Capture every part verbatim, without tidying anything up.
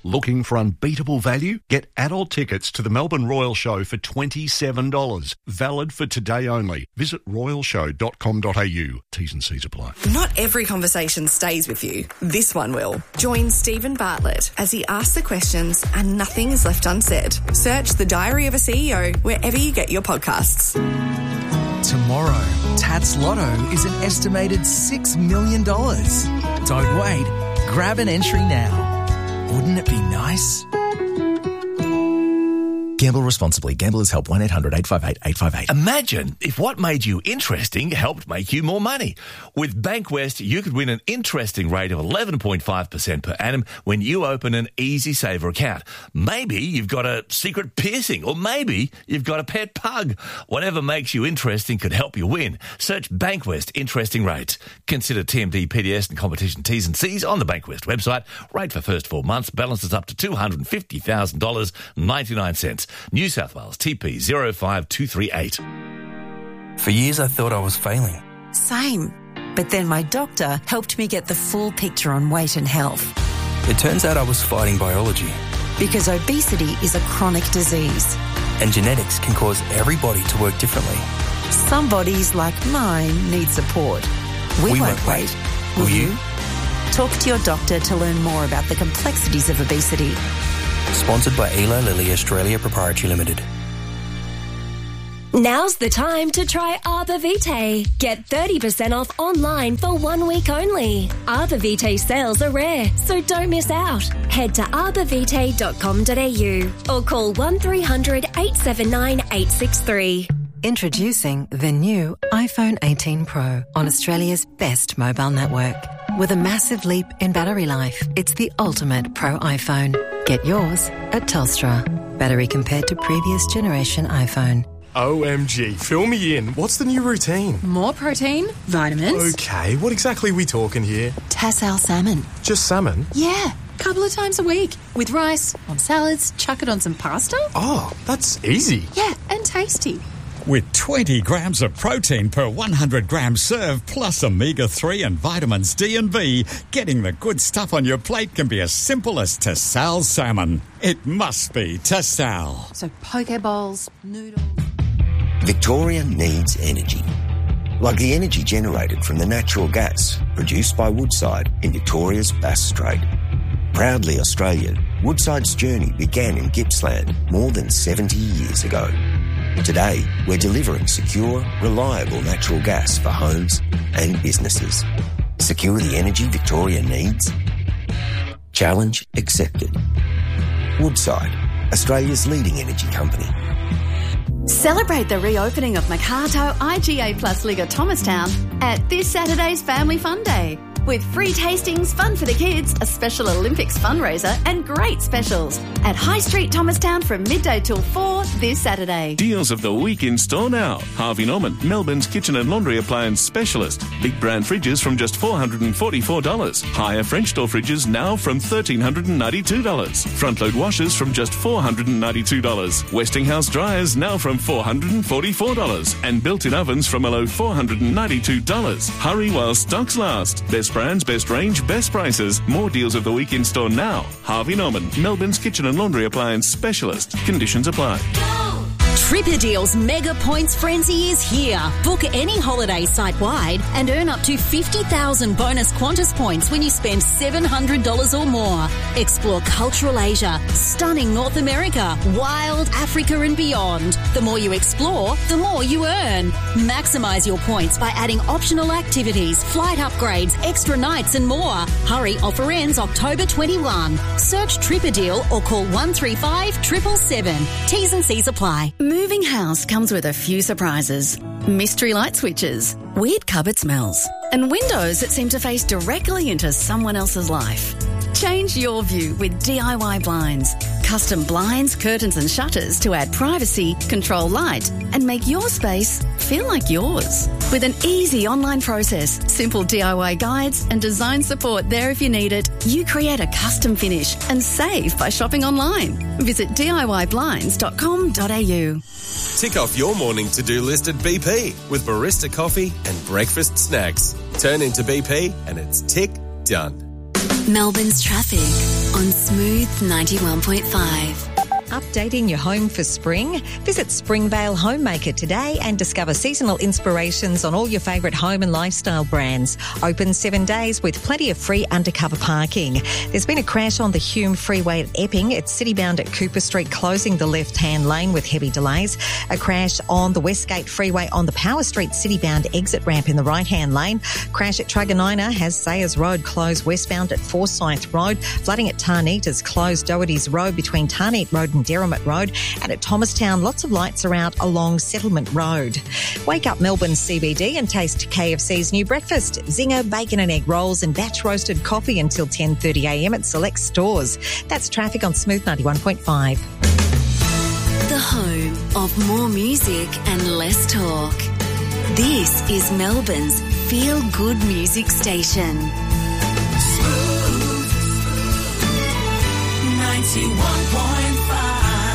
Looking for unbeatable value? Get adult tickets to the Melbourne Royal Show for twenty-seven dollars. Valid for today only. Visit royal show dot com dot a u. T's and C's apply. Not every conversation stays with you. This one will. Join Stephen Bartlett as he asks the questions and nothing is left unsaid. Search The Diary of a C E O wherever you get your podcasts. Tomorrow, Tats Lotto is an estimated six million dollars. Don't wait. Grab an entry now. Wouldn't it be nice? Gamble responsibly. Gamblers Help one eight hundred eight five eight eight five eight. Imagine if what made you interesting helped make you more money. With Bankwest, you could win an interesting rate of eleven point five percent per annum when you open an Easy Saver account. Maybe you've got a secret piercing, or maybe you've got a pet pug. Whatever makes you interesting could help you win. Search Bankwest Interesting Rates. Consider T M D, P D S and competition T's and C's on the Bankwest website. Rate for first four months. Balances up to two hundred fifty thousand dollars and ninety-nine cents. New South Wales T P zero five two three eight. For years I thought I was failing. Same. But then my doctor helped me get the full picture on weight and health. It turns out I was fighting biology. Because obesity is a chronic disease. And genetics can cause every body to work differently. Some bodies, like mine, need support. We, we won't, won't wait. wait. Will Will you? you? Talk to your doctor to learn more about the complexities of obesity. Sponsored by Eli Lilly Australia Proprietary Limited. Now's the time to try Arbor Vitae. Get thirty percent off online for one week only. Arbor Vitae sales are rare, so don't miss out. Head to arbor vitae dot com dot a u or call one three hundred eight seven nine eight six three. Introducing the new iPhone eighteen Pro on Australia's best mobile network. With a massive leap in battery life, it's the ultimate Pro iPhone. Get yours at Telstra. Battery compared to previous generation iPhone. O M G, fill me in. What's the new routine? More protein, vitamins. Okay, what exactly are we talking here? Tassal salmon. Just salmon? Yeah, couple of times a week. With rice, on salads, chuck it on some pasta. Oh, that's easy. Yeah, and tasty. With twenty grams of protein per one hundred gram serve, plus omega three and vitamins D and B, getting the good stuff on your plate can be as simple as Tassal salmon. It must be Tassal. So poke bowls, noodles... Victoria needs energy. Like the energy generated from the natural gas produced by Woodside in Victoria's Bass Strait. Proudly Australian, Woodside's journey began in Gippsland more than seventy years ago. Today, we're delivering secure, reliable natural gas for homes and businesses. Secure the energy Victoria needs? Challenge accepted. Woodside, Australia's leading energy company. Celebrate the reopening of Makato I G A Plus Liga Thomastown at this Saturday's Family Fun Day. With free tastings, fun for the kids, a Special Olympics fundraiser and great specials at High Street Thomastown from midday till four this Saturday. Deals of the week in store now. Harvey Norman, Melbourne's kitchen and laundry appliance specialist. Big brand fridges from just four hundred forty-four dollars. Higher French door fridges now from one thousand three hundred ninety-two dollars. Front load washers from just four hundred ninety-two dollars. Westinghouse dryers now from four hundred forty-four dollars. And built-in ovens from a low four hundred ninety-two dollars. Hurry while stocks last. Best brands, best range, best prices. More deals of the week in store now. Harvey Norman, Melbourne's kitchen and laundry appliance specialist. Conditions apply. Tripper Deals Mega Points Frenzy is here. Book any holiday site-wide and earn up to fifty thousand bonus Qantas points when you spend seven hundred dollars or more. Explore cultural Asia, stunning North America, wild Africa and beyond. The more you explore, the more you earn. Maximise your points by adding optional activities, flight upgrades, extra nights and more. Hurry, offer ends October twenty-first. Search Tripper Deal or call one three five, seven seven seven. T's and C's apply. Moving house comes with a few surprises. Mystery light switches, weird cupboard smells, and windows that seem to face directly into someone else's life. Change your view with D I Y blinds. Custom blinds, curtains and shutters to add privacy, control light, and make your space feel like yours. With an easy online process, simple D I Y guides and design support there if you need it, you create a custom finish and save by shopping online. Visit D I Y blinds dot com dot a u. Tick off your morning to-do list at B P with barista coffee and breakfast snacks. Turn into B P and it's tick done. Melbourne's traffic on Smooth ninety-one point five. Updating your home for spring? Visit Springvale Homemaker today and discover seasonal inspirations on all your favourite home and lifestyle brands. Open seven days with plenty of free undercover parking. There's been a crash on the Hume Freeway at Epping. It's city-bound at Cooper Street, closing the left-hand lane with heavy delays. A crash on the Westgate Freeway on the Power Street city-bound exit ramp in the right-hand lane. Crash at Truganina has Sayers Road closed westbound at Forsyth Road. Flooding at Tarneet has closed Doherty's Road between Tarneet Road and Derrimut Road, and at Thomastown, lots of lights are out along Settlement Road. Wake up Melbourne C B D and taste K F C's new breakfast. Zinger, bacon and egg rolls and batch roasted coffee until ten thirty a m at select stores. That's traffic on Smooth ninety-one point five. The home of more music and less talk. This is Melbourne's feel-good music station. Smooth ninety-one point five.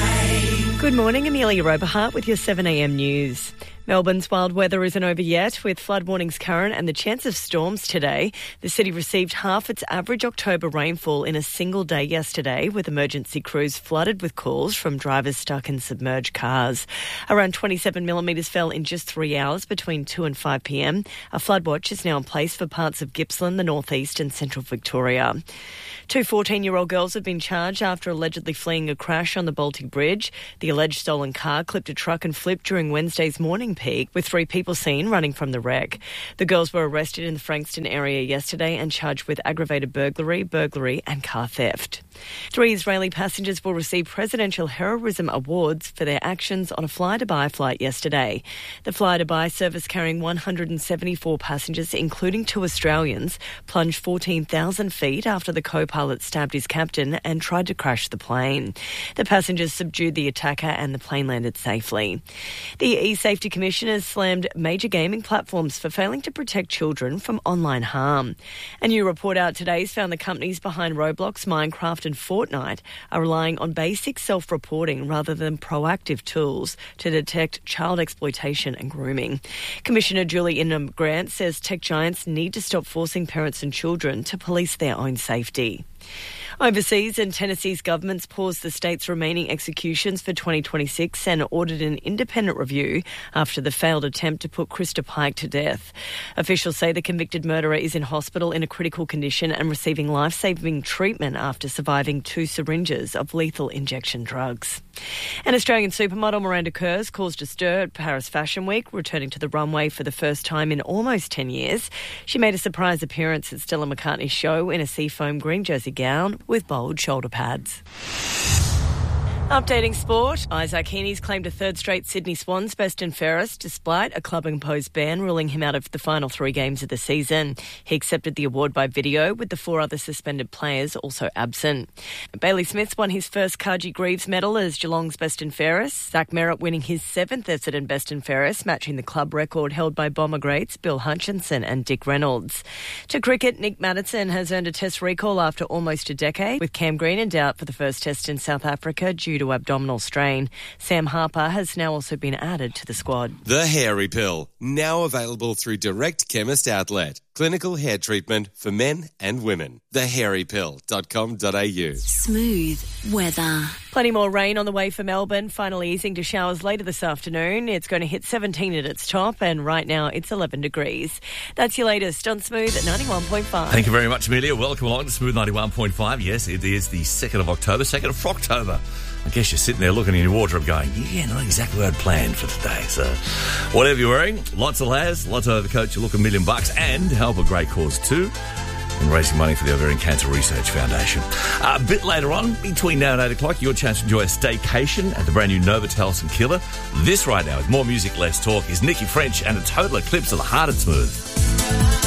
Good morning, Amelia Roberhart with your seven a m news. Melbourne's wild weather isn't over yet, with flood warnings current and the chance of storms today. The city received half its average October rainfall in a single day yesterday, with emergency crews flooded with calls from drivers stuck in submerged cars. Around twenty-seven millimetres fell in just three hours between two and five p m. A flood watch is now in place for parts of Gippsland, the northeast and central Victoria. Two fourteen-year-old girls have been charged after allegedly fleeing a crash on the Baltic Bridge. The alleged stolen car clipped a truck and flipped during Wednesday's morning peak, with three people seen running from the wreck. The girls were arrested in the Frankston area yesterday and charged with aggravated burglary, burglary and car theft. Three Israeli passengers will receive presidential heroism awards for their actions on a Fly-Dubai flight yesterday. The Fly-Dubai service, carrying one hundred seventy-four passengers, including two Australians, plunged fourteen thousand feet after the co-pilot stabbed his captain and tried to crash the plane. The passengers subdued the attacker and the plane landed safely. The E-Safety Commission has slammed major gaming platforms for failing to protect children from online harm. A new report out today has found the companies behind Roblox, Minecraft and Fortnite are relying on basic self-reporting rather than proactive tools to detect child exploitation and grooming. Commissioner Julie Ingham-Grant says tech giants need to stop forcing parents and children to police their own safety. Overseas, and Tennessee's government's paused the state's remaining executions for twenty twenty-six and ordered an independent review after the failed attempt to put Krista Pike to death. Officials say the convicted murderer is in hospital in a critical condition and receiving life-saving treatment after surviving two syringes of lethal injection drugs. An Australian supermodel, Miranda Kerr, caused a stir at Paris Fashion Week, returning to the runway for the first time in almost ten years. She made a surprise appearance at Stella McCartney's show in a seafoam green jersey gown with bold shoulder pads. Updating sport, Isaac Heaney's claimed a third straight Sydney Swans best and fairest despite a club-imposed ban ruling him out of the final three games of the season. He accepted the award by video, with the four other suspended players also absent. Bailey Smith won his first Carji Greaves medal as Geelong's best and fairest, Zach Merritt winning his seventh Essendon best and fairest, matching the club record held by Bomber greats Bill Hutchinson and Dick Reynolds. To cricket, Nick Maddinson has earned a test recall after almost a decade, with Cam Green in doubt for the first test in South Africa due to abdominal strain. Sam Harper has now also been added to the squad. The Hairy Pill, now available through Direct Chemist Outlet. Clinical hair treatment for men and women. the hairy pill dot com dot a u. Smooth weather. Plenty more rain on the way for Melbourne, finally easing to showers later this afternoon. It's going to hit seventeen at its top, and right now it's eleven degrees. That's your latest on Smooth at ninety-one point five. Thank you very much, Amelia. Welcome along to Smooth ninety-one point five. Yes, it is the second of October, second of Froctober. I guess you're sitting there looking in your wardrobe going, yeah, not exactly what I'd planned for today. So whatever you're wearing, lots of layers, lots of overcoats, you look a million bucks, and help a great cause too, and raising money for the Ovarian Cancer Research Foundation. Uh, a bit later on, between now and eight o'clock, your chance to enjoy a staycation at the brand new Novotel St Kilda. This right now, with more music, less talk, is Nikki French and a total eclipse of the Heart and Smooth.